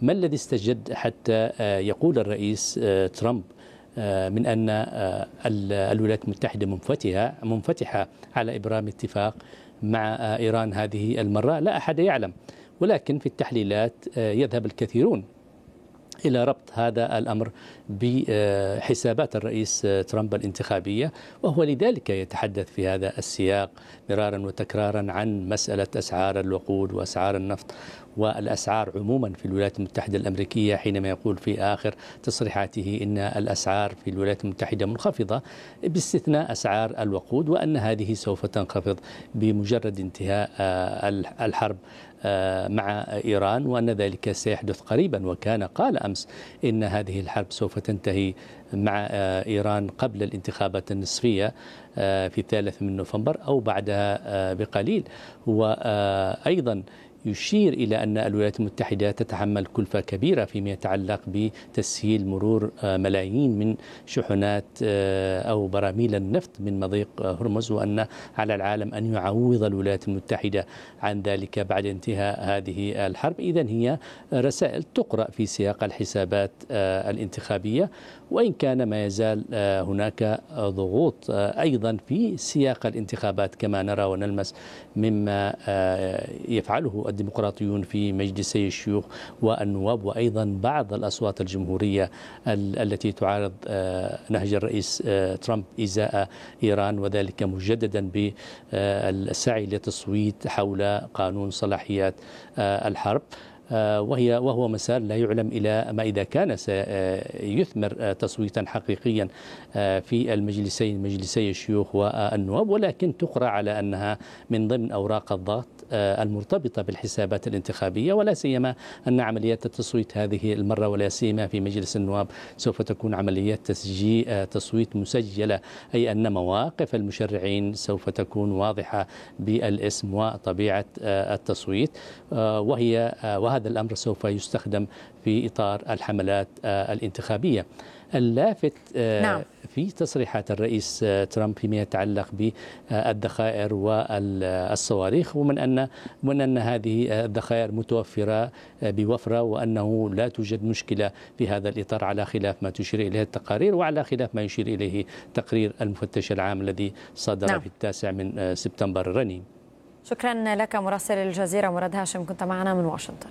ما الذي استجد حتى يقول الرئيس ترامب من أن الولايات المتحدة منفتحة على إبرام اتفاق مع إيران هذه المرة؟ لا أحد يعلم، ولكن في التحليلات يذهب الكثيرون إلى ربط هذا الأمر بحسابات الرئيس ترامب الانتخابية، وهو لذلك يتحدث في هذا السياق مرارا وتكرارا عن مسألة أسعار الوقود وأسعار النفط والأسعار عموما في الولايات المتحدة الأمريكية، حينما يقول في آخر تصريحاته إن الأسعار في الولايات المتحدة منخفضة باستثناء أسعار الوقود، وأن هذه سوف تنخفض بمجرد انتهاء الحرب مع إيران، وأن ذلك سيحدث قريبا. وكان قال أمس إن هذه الحرب سوف تنتهي مع إيران قبل الانتخابات النصفية في 3 نوفمبر أو بعدها بقليل. وأيضا يشير إلى أن الولايات المتحدة تتحمل كلفة كبيرة فيما يتعلق بتسهيل مرور ملايين من شحنات أو براميل النفط من مضيق هرمز، وأن على العالم أن يعوض الولايات المتحدة عن ذلك بعد انتهاء هذه الحرب. إذن هي رسائل تقرأ في سياق الحسابات الانتخابية، وإن كان ما يزال هناك ضغوط أيضا في سياق الانتخابات كما نرى ونلمس مما يفعله الديمقراطيون في مجلسي الشيوخ والنواب، وأيضا بعض الأصوات الجمهورية التي تعارض نهج الرئيس ترامب إزاء إيران، وذلك مجددا بالسعي للتصويت حول قانون صلاحيات الحرب، وهو مسار لا يعلم إلى ما إذا كان سيثمر تصويتا حقيقيا في المجلسين مجلسي الشيوخ والنواب، ولكن تقرأ على أنها من ضمن أوراق الضغط المرتبطة بالحسابات الانتخابية، ولا سيما أن عمليات التصويت هذه المرة ولا سيما في مجلس النواب سوف تكون عمليات تصويت مسجلة، أي أن مواقف المشرعين سوف تكون واضحة بالاسم وطبيعة التصويت، وهذا الأمر سوف يستخدم في إطار الحملات الانتخابية. اللافت في تصريحات الرئيس ترامب فيما يتعلق بالذخائر والصواريخ، ومن أن هذه الذخائر متوفرة بوفرة، وأنه لا توجد مشكلة في هذا الإطار على خلاف ما تشير إليه التقارير وعلى خلاف ما يشير إليه تقرير المفتش العام الذي صدر في 9 سبتمبر الرنين. شكرا لك مراسل الجزيرة مراد هاشم، كنت معنا من واشنطن.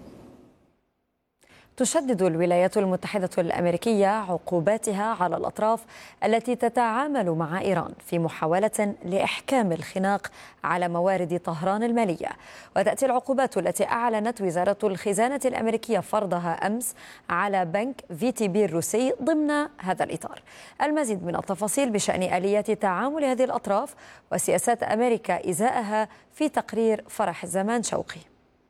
تشدد الولايات المتحدة الأمريكية عقوباتها على الأطراف التي تتعامل مع إيران في محاولة لإحكام الخناق على موارد طهران المالية. وتأتي العقوبات التي أعلنت وزارة الخزانة الأمريكية فرضها أمس على بنك VTB الروسي ضمن هذا الإطار. المزيد من التفاصيل بشأن آليات تعامل هذه الأطراف وسياسات أمريكا إزاءها في تقرير فرح الزمان شوقي.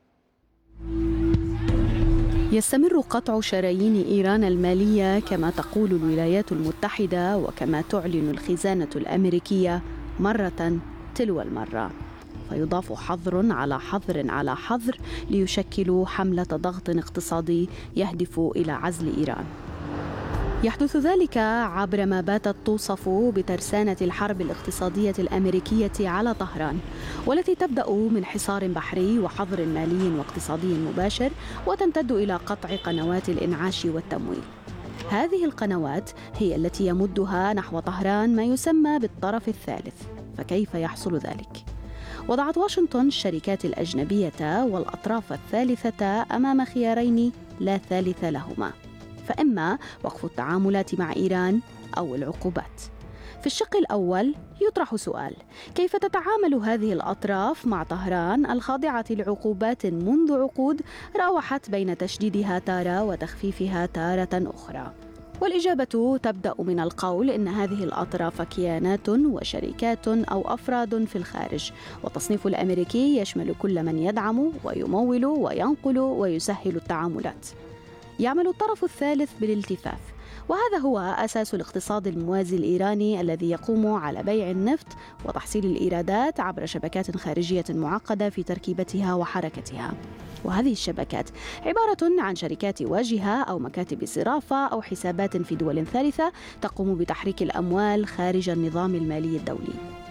يستمر قطع شرايين إيران المالية كما تقول الولايات المتحدة وكما تعلن الخزانة الأمريكية مرة تلو المرة، فيضاف حظر على حظر على حظر ليشكلوا حملة ضغط اقتصادي يهدف إلى عزل إيران. يحدث ذلك عبر ما باتت توصف بترسانة الحرب الاقتصادية الأمريكية على طهران، والتي تبدأ من حصار بحري وحظر مالي واقتصادي مباشر وتمتد إلى قطع قنوات الإنعاش والتمويل. هذه القنوات هي التي يمدها نحو طهران ما يسمى بالطرف الثالث، فكيف يحصل ذلك؟ وضعت واشنطن الشركات الأجنبية والأطراف الثالثة أمام خيارين لا ثالث لهما، فإما وقف التعاملات مع إيران أو العقوبات. في الشق الأول يطرح سؤال: كيف تتعامل هذه الأطراف مع طهران الخاضعة لعقوبات منذ عقود راوحت بين تشديدها تارة وتخفيفها تارة أخرى؟ والإجابة تبدأ من القول إن هذه الأطراف كيانات وشركات أو أفراد في الخارج، والتصنيف الأمريكي يشمل كل من يدعم ويمول وينقل ويسهل التعاملات. يعمل الطرف الثالث بالالتفاف، وهذا هو أساس الاقتصاد الموازي الإيراني الذي يقوم على بيع النفط وتحصيل الإيرادات عبر شبكات خارجية معقدة في تركيبتها وحركتها. وهذه الشبكات عبارة عن شركات واجهة أو مكاتب صرافة أو حسابات في دول ثالثة تقوم بتحريك الأموال خارج النظام المالي الدولي.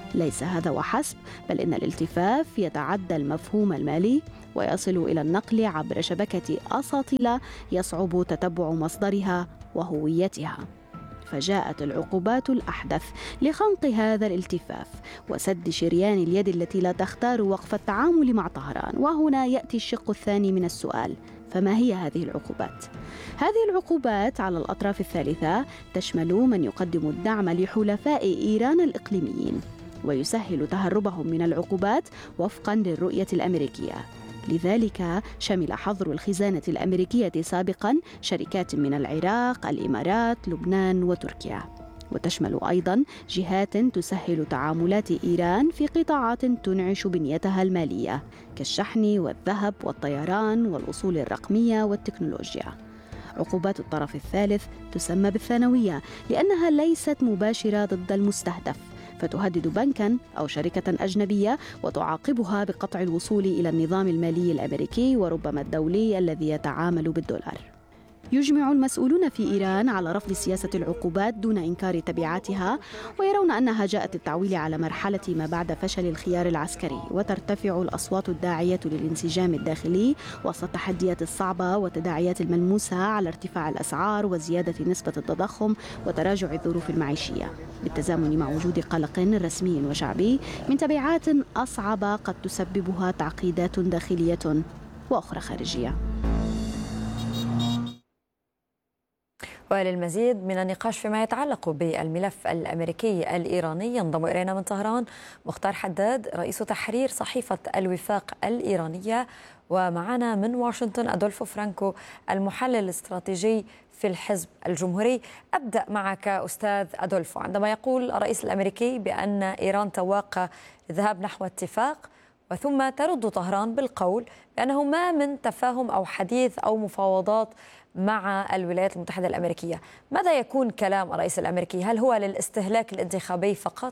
ليس هذا وحسب، بل إن الالتفاف يتعدى المفهوم المالي ويصل إلى النقل عبر شبكة أساطيل يصعب تتبع مصدرها وهويتها. فجاءت العقوبات الأحدث لخنق هذا الالتفاف وسد شريان اليد التي لا تختار وقف التعامل مع طهران. وهنا يأتي الشق الثاني من السؤال: فما هي هذه العقوبات؟ هذه العقوبات على الأطراف الثالثة تشمل من يقدم الدعم لحلفاء إيران الإقليميين ويسهل تهربهم من العقوبات وفقاً للرؤية الأمريكية. لذلك شمل حظر الخزانة الأمريكية سابقاً شركات من العراق، الإمارات، لبنان وتركيا، وتشمل أيضاً جهات تسهل تعاملات إيران في قطاعات تنعش بنيتها المالية كالشحن والذهب والطيران والأصول الرقمية والتكنولوجيا. عقوبات الطرف الثالث تسمى بالثانوية لأنها ليست مباشرة ضد المستهدف، فتهدد بنكاً أو شركة أجنبية وتعاقبها بقطع الوصول إلى النظام المالي الأمريكي وربما الدولي الذي يتعامل بالدولار. يجمع المسؤولون في إيران على رفض سياسة العقوبات دون إنكار تبعاتها، ويرون أنها جاءت للتعويل على مرحلة ما بعد فشل الخيار العسكري، وترتفع الأصوات الداعية للانسجام الداخلي وسط التحديات الصعبة والتداعيات الملموسة على ارتفاع الأسعار وزيادة نسبة التضخم وتراجع الظروف المعيشية، بالتزامن مع وجود قلق رسمي وشعبي من تبعات أصعب قد تسببها تعقيدات داخلية وأخرى خارجية. وللمزيد من النقاش فيما يتعلق بالملف الأمريكي الإيراني ينضم إلينا من طهران مختار حداد رئيس تحرير صحيفة الوفاق الإيرانية، ومعنا من واشنطن أدولفو فرانكو المحلل الاستراتيجي في الحزب الجمهوري. أبدأ معك أستاذ أدولفو. عندما يقول الرئيس الأمريكي بأن إيران تواق للذهاب نحو اتفاق، وثم ترد طهران بالقول بأنه ما من تفاهم أو حديث أو مفاوضات مع الولايات المتحدة الأمريكية، ماذا يكون كلام الرئيس الأمريكي؟ هل هو للاستهلاك الانتخابي فقط؟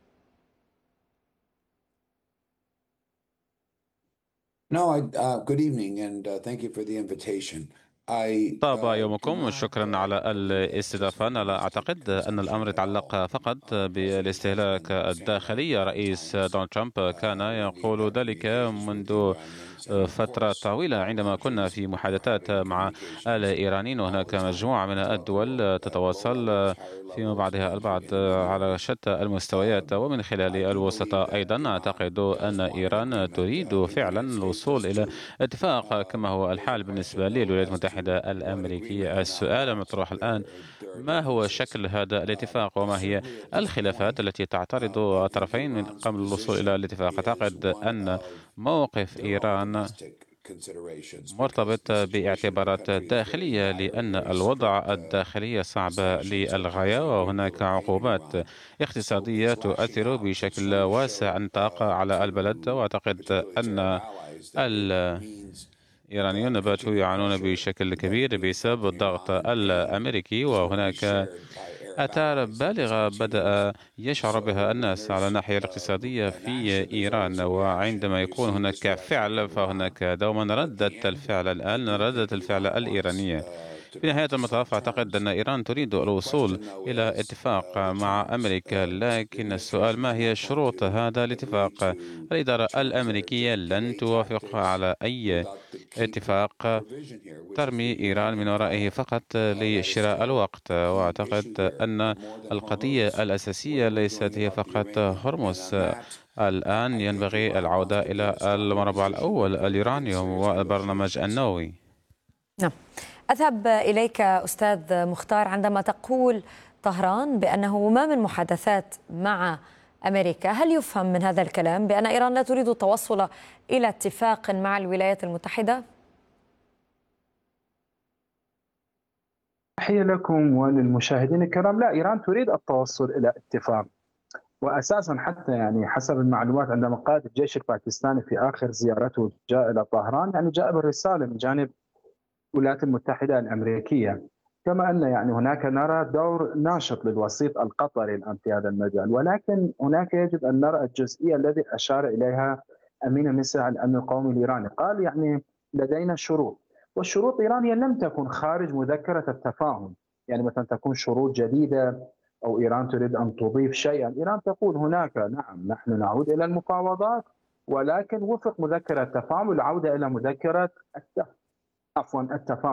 Good evening and thank you for the invitation. طاب يومكم وشكرا على الاستضافة. أنا لا أعتقد أن الأمر يتعلق فقط بالاستهلاك الداخلي. رئيس دونالد ترامب كان يقول ذلك منذ فترة طويلة عندما كنا في محادثات مع الإيرانيين، وهناك مجموعة من الدول تتواصل فيما بعضها البعض على شتى المستويات ومن خلال الوسطاء. أيضا أعتقد أن إيران تريد فعلا الوصول إلى اتفاق كما هو الحال بالنسبة للولايات المتحدة الأمريكية. السؤال المطروح الآن: ما هو شكل هذا الاتفاق وما هي الخلافات التي تعترض الطرفين من قبل الوصول إلى الاتفاق؟ أعتقد أن موقف إيران مرتبط باعتبارات داخلية، لأن الوضع الداخلي صعب للغاية، وهناك عقوبات اقتصادية تؤثر بشكل واسع النطاق على البلد. وأعتقد أن الإيرانيون باتوا يعانون بشكل كبير بسبب الضغط الأمريكي، وهناك آثار بالغة بدأ يشعر بها الناس على الناحية الاقتصادية في إيران. وعندما يكون هناك فعل فهناك دوما ردة الفعل. الآن ردة الفعل الإيرانية. في نهاية المطاف أعتقد أن إيران تريد الوصول إلى اتفاق مع أمريكا، لكن السؤال: ما هي شروط هذا الاتفاق؟ الإدارة الأمريكية لن توافق على أي اتفاق ترمي إيران من ورائه فقط لشراء الوقت. وأعتقد أن القضية الأساسية ليست هي فقط هرمز. الآن ينبغي العودة إلى المربع الأول، اليورانيوم والبرنامج النووي. نعم. أذهب إليك أستاذ مختار. عندما تقول طهران بأنه ما من محادثات مع أمريكا، هل يفهم من هذا الكلام بأن إيران لا تريد التوصل إلى اتفاق مع الولايات المتحدة؟ تحية لكم وللمشاهدين الكرام. لا، إيران تريد التوصل إلى اتفاق، وأساسا حتى يعني حسب المعلومات عندما قاد الجيش الباكستاني في آخر زيارته جاء إلى طهران، يعني جاء بالرسالة من جانب الولايات المتحدة الأمريكية، كما أن يعني هناك نرى دور ناشط للوسيط القطري الآن في هذا المجال. ولكن هناك يجب أن نرى الجزئية التي أشار إليها أمين النساء الأمن القومي الإيراني. قال يعني لدينا شروط، والشروط الإيرانية لم تكن خارج مذكرة التفاهم، يعني مثلا تكون شروط جديدة أو إيران تريد أن تضيف شيئا. إيران تقول هناك نعم نحن نعود إلى المفاوضات، ولكن وفق مذكرة تفاهم والعودة إلى مذكرة التفاهم.